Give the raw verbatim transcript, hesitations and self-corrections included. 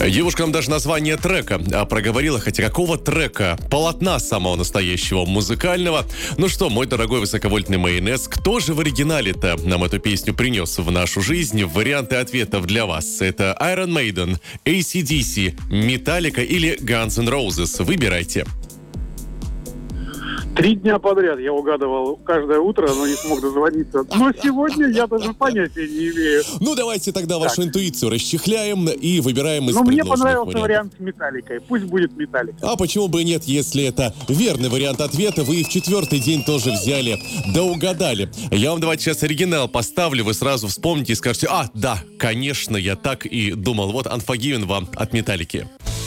Девушка нам даже название трека проговорила, хотя какого трека? Полотна самого настоящего, музыкального. Ну что, мой дорогой высоковольтный майонез, кто же в оригинале-то нам эту песню принес в нашу жизнь? Варианты ответов для вас. Это Iron Maiden, эй си ди си, Metallica или Guns N' Roses. Выбирайте. Три дня подряд я угадывал каждое утро, но не смог дозвониться. Но сегодня я даже понятия не имею. Ну, давайте тогда вашу так. интуицию расчехляем и выбираем из Но мне предложенных понравился вариантов. вариант с Металликой. Пусть будет Металлика. А почему бы и нет, если это верный вариант ответа, вы и в четвертый день тоже взяли, да угадали. Я вам давайте сейчас оригинал поставлю, вы сразу вспомните и скажете: а, да, конечно, я так и думал. Вот Unforgiven вам от Металлики.